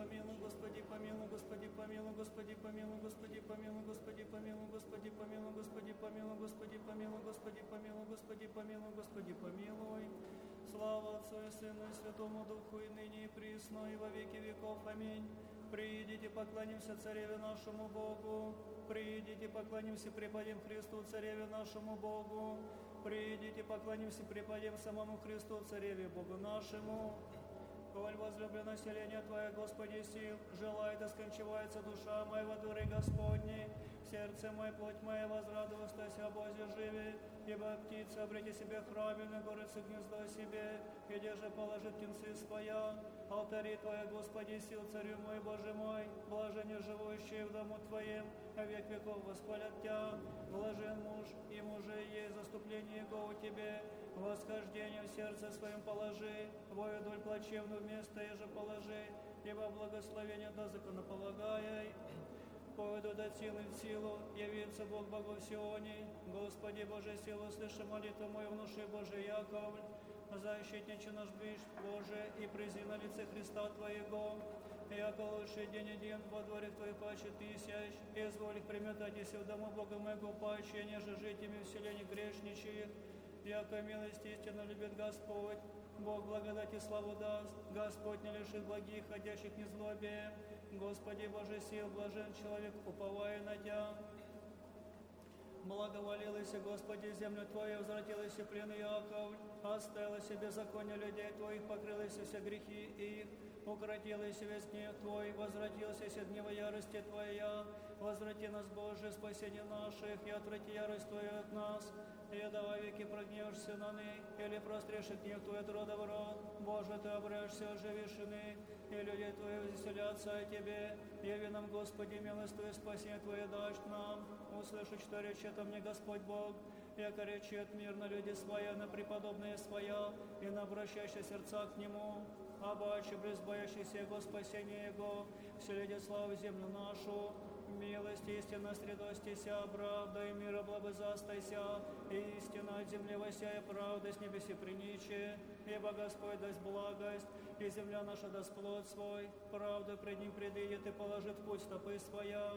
помилуй, Господи, помилуй, Господи, помилуй, Господи, помилуй, Господи, помилуй, Господи, помилуй, Господи, помилуй, Господи, помилуй, Господи, помилуй, Господи, помилуй, Господи, помилуй, Господи, помилуй. Слава Отцу и Сыну и Святому Духу, и ныне и присно, и во веки веков. Аминь. Приидите, поклонимся Цареве нашему Богу. Приидите, поклонимся, преподем Христу, Цареве нашему Богу. Приидите, поклонимся, преподем самому Христу, Цареве Богу нашему. Коль возлюблено население Твое, Господи, сил, желает и скончивается душа моя во дворе Господней. Сердце мое, плоть моя, возрадовалась о Бозе живи, ибо птица обрети себе храмину, горится гнездо себе, где же положит птенцы своя. Алтари Твоя, Господи, сил, Царю мой, Боже мой, блаженне живущие в дому Твоем, а век веков восхвалят Тя. Блажен муж, и муже есть заступление Его у Тебе, восхождение в сердце своем положи, вою доль плачевную вместо еже положи, ибо благословение да законополагай. Поведу до силы в силу, явится Бог богов Сионе. Господи Боже, силу, слыши молитву мою, внуши Боже Яковль. Защитниче наш бич Боже, и призи на лице Христа Твоего. Яко лучший день один во дворе Твоих паче тысяч, изволь их приметайтесь в дому Бога моего паче, неже житиями в селении грешничьих. Яко милость истинно любит Господь, Бог благодать и славу даст, Господь не лишит благих, ходящих не злобе. Господи Боже сил, блажен человек, уповая на Тя. Благоволилась, Господи, землю Твою, возвратилась плен Иаков, оставилась беззаконие людей Твоих, покрылась все грехи их, укротилась весь гнев Твой, возвратился от гнева ярости Твоя, возврати нас, Боже, спасение наших, и отврати ярость Твою от нас, и давай веки прогневшься на ны, или прострешь гнев Твой от рода в род. Боже, Ты обрежься, оживишь ины, и люди Твои веселятся о Тебе. Яви нам, Господи, милость Твою, спасение Твое дашь нам. Услышу, что речет о мне Господь Бог, яко речет мир на люди своя, на преподобные своя, и на обращающие сердца к Нему. Обаче, боящийся Его, спасение Его, все люди славу землю нашу. Милость истинно средостися, правда и мира благозастайся, истина от земли восяя, правда с небеси приниче, ибо Господь даст благость, и земля наша даст плод свой, правда пред Ним предыдет и положит в путь стопы своя.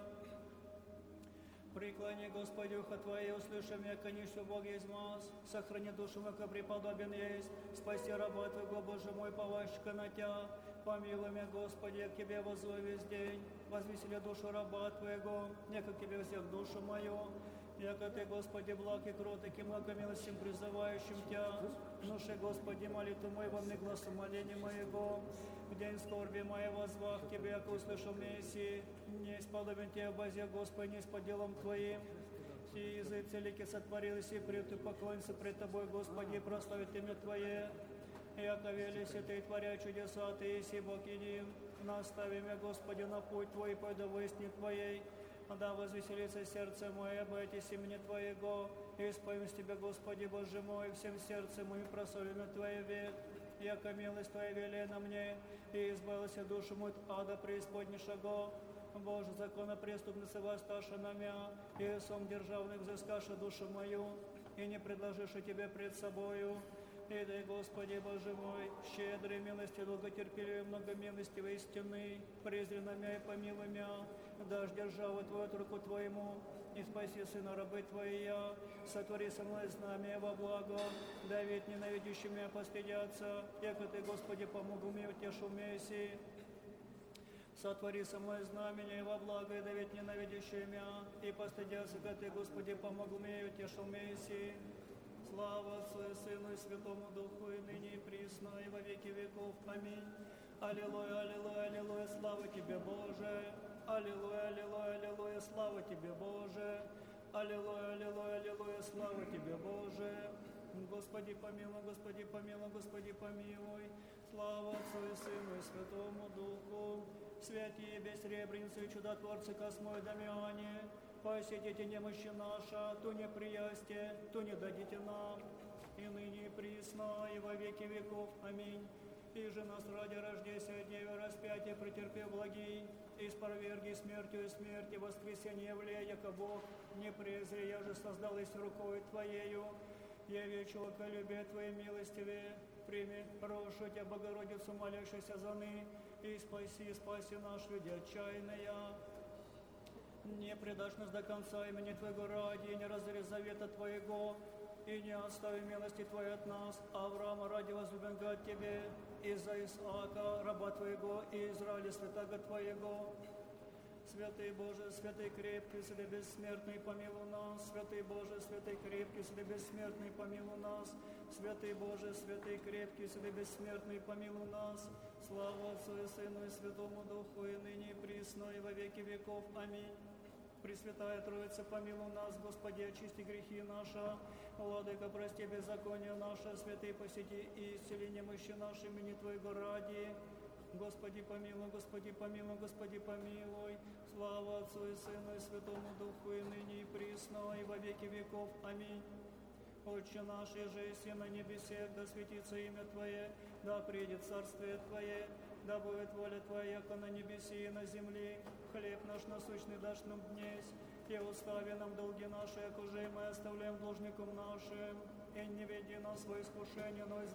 Преклони, Господи, ухо Твое, услышим, яко ничто Бог есть маз, сохрани душу, яко преподобен есть, спаси раба Твоего, Боже мой, поващика на Тя, помилуй меня, Господи, я к Тебе воззову весь день, возвесели душу раба Твоего, яко к Тебе взял душу мою, яко Ты, Господи, благ и кроток, и многомилостим призывающим Тя, внуши, Господи, молитву мою во мне гласу моления моего, в день скорби моей возвах Тебе, яко услышал Мессии, не исподобен Тебе, обозе, Господи, не испод делом Твоим, и языцы лики сотворились, и пред Ты поклонься пред Тобой, Господи, и прославит имя Твое, яко велися Ты, творя чудеса, Ты еси Бог един, настави меня, Господи, на путь Твой, пойду во истине Твоей, да возвеселится сердце мое, бойтесь имени Твоего, и исповем с Тебя, Господи, Боже мой, всем сердцем моим просолено Твое век, яко милость Твоя велена мне, и избавился душу мою от ада преисподнейшего. Боже, закона преступницы воссташа на мя, и сом державных взыскаша душу мою, и не предложишь Тебе пред собою. И дай, Господи, Боже мой, щедрый, милости, долготерпеливый, многомилостивый, истинный, презри на мя и помилуй мя, дашь державу Твою от руку Твоему, и спаси сына рабы Твоя, сотвори со мной знамя во благо, да ведь ненавидящие меня постыдятся, яко Ты, Господи, помогу мне, утешу Мессии. Сотвори со мной знамение во благо, и да ведь ненавидящие меня, и постыдятся, как Ты, Господи, помогу мне, утешу Мессии. Слава Отцу и Сыну и Святому Духу, и ныне и присно, и во веки веков. Аминь. Аллилуйя, аллилуйя, аллилуйя, слава Тебе, Боже. Аллилуйя, аллилуйя, аллилуйя, слава Тебе, Боже. Аллилуйя, аллилуйя, аллилуйя, слава Тебе, Боже. Господи помилуй, Господи помилуй, Господи помилуй. Слава Отцу и Сыну и Святому Духу. Святие, бессребреницы и чудотворцы Космой Дамиане, посетите немощи наша, ту неприясте, ту не дадите нам, и ныне и присно, и во веки веков. Аминь. И же нас ради рождения Деве распятия претерпев благий, и спроверги смертью и смерти, воскресение явлея, яко Бог не презри, я же создалась рукой Твоею, яви человеколюбие Твоей милостивее, прими, прошу Тебя, Богородицу, молящуюся за ны, и спаси наш люди отчаянные. Не предашь нас до конца имени Твоего ради, и не разори завета Твоего, и не остави милости Твоей от нас. Авраама ради возлюбен от Тебе, и за Исаака, раба Твоего, и Израиля, святаго Твоего. Святый Боже, святый крепкий, святый бессмертный, помилуй нас. Святый Боже, святый крепкий, святый бессмертный, помилуй нас. Святый Боже, святый крепкий, святый бессмертный, помилуй нас. Слава Отцу и Сыну и Святому Духу, и ныне и присно, и во веки веков. Аминь. Пресвятая Троица, помилуй нас, Господи, очисти грехи наши. Владыка, прости беззаконие наше, святый посети и исцели немощи наши, имени Твоего ради. Господи, помилуй, Господи, помилуй, Господи, помилуй. Слава Отцу и Сыну и Святому Духу, и ныне и присно, и во веки веков. Аминь. Отче наш, еже еси на небесе, да светится имя Твое, да придет царствие Твое, да будет воля Твоя, яко на небеси и на земле. Хлеб наш насущный дашь нам днесь, и остави нам долги наши, як уже и мы оставляем должникам нашим. И не веди нас во искушение, но избави